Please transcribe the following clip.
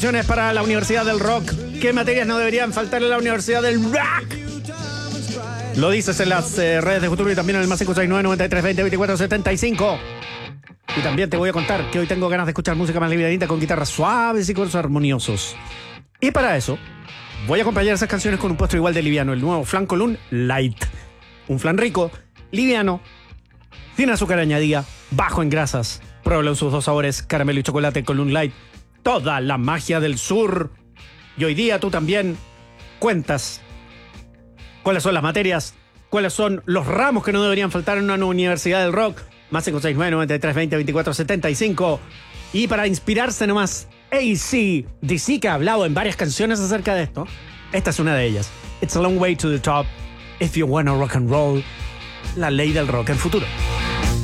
Para la Universidad del Rock. ¿Qué materias no deberían faltar en la Universidad del Rock? Lo dices en las redes de Futuro y también en el más 569 93 20 24 75. Y también te voy a contar que hoy tengo ganas de escuchar música más livianita con guitarras suaves y coros armoniosos. Y para eso voy a acompañar esas canciones con un postre igual de liviano, el nuevo Flan Colún Light. Un flan rico, liviano, sin azúcar añadida, bajo en grasas. Pruébalo en sus dos sabores, caramelo y chocolate Colún Light. Toda la magia del sur. Y hoy día tú también cuentas cuáles son las materias, cuáles son los ramos que no deberían faltar en una universidad del rock. Más 569 93 20 24 75. Y para inspirarse nomás, AC/DC, que ha hablado en varias canciones acerca de esto. Esta es una de ellas. It's a long way to the top if you wanna rock and roll. La ley del rock en futuro.